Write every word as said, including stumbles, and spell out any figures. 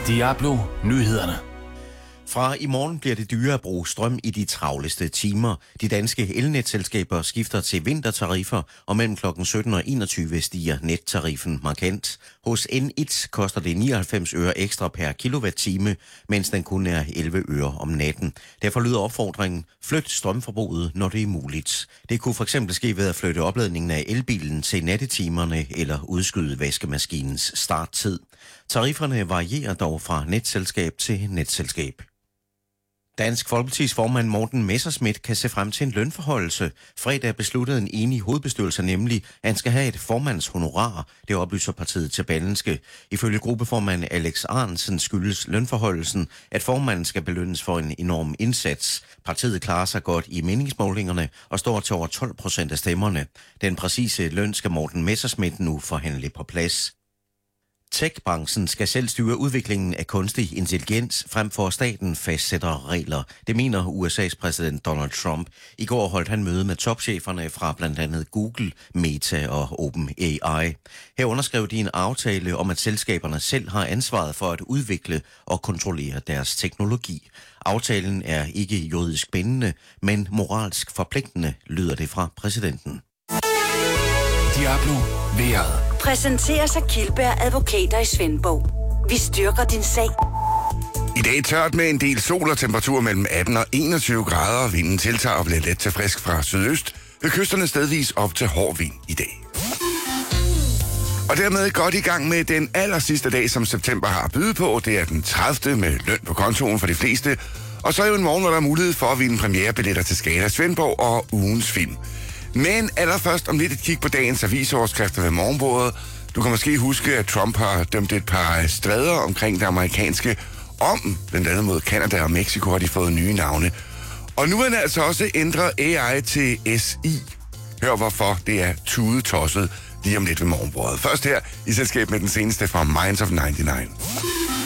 Diablo Nyhederne. Fra i morgen bliver det dyrere at bruge strøm i de travleste timer. De danske elnetselskaber skifter til vintertariffer, og mellem klokken sytten og enogtyve stiger nettariffen markant. Hos N et koster det nioghalvfems øre ekstra per kilowatt-time, mens den kun er elleve øre om natten. Derfor lyder opfordringen: flyt strømforbruget, når det er muligt. Det kunne fx ske ved at flytte opladningen af elbilen til nattetimerne eller udskyde vaskemaskinens starttid. Tarifferne varierer dog fra netselskab til netselskab. Dansk Folkepartis formand Morten Messerschmidt kan se frem til en lønforhøjelse. Fredag besluttede en enig hovedbestyrelse nemlig, at han skal have et formandshonorar. Det oplyser partiet til Berlingske. Ifølge gruppeformand Alex Ahrendtsen skyldes lønforhøjelsen, at formanden skal belønnes for en enorm indsats. Partiet klarer sig godt i meningsmålingerne og står til over tolv procent af stemmerne. Den præcise løn skal Morten Messerschmidt nu forhandle på plads. Tech-branchen skal selv styre udviklingen af kunstig intelligens, frem for staten fastsætter regler. Det mener U S A's præsident Donald Trump. I går holdt han møde med topcheferne fra blandt andet Google, Meta og OpenAI. Her underskrev de en aftale om, at selskaberne selv har ansvaret for at udvikle og kontrollere deres teknologi. Aftalen er ikke juridisk bindende, men moralsk forpligtende, lyder det fra præsidenten. Diablo Vejret. Præsenteres af Kildberg Advokater i Svendborg. Vi styrker din sag. I dag tørt med en del sol og temperatur mellem atten og enogtyve grader. Vinden tiltager og bliver let til frisk fra sydøst. Ved kysterne stedvis op til hård vind i dag. Og dermed godt i gang med den aller sidste dag, som september har at byde på. Det er den tredivte med løn på kontoen for de fleste. Og så er jo en morgen, hvor der er mulighed for at vinde premierebilletter til Skala Svendborg og ugens film. Men allerførst om lidt et kig på dagens avisoverskrifter ved morgenbordet. Du kan måske huske, at Trump har dømt et par stræder omkring det amerikanske om, blandt andet mod Canada og Mexico har de fået nye navne. Og nu er den altså også ændret A I til S I. Hør hvorfor det er tudetosset lige om lidt ved morgenbordet. Først her i selskab med den seneste fra Minds of nioghalvfems.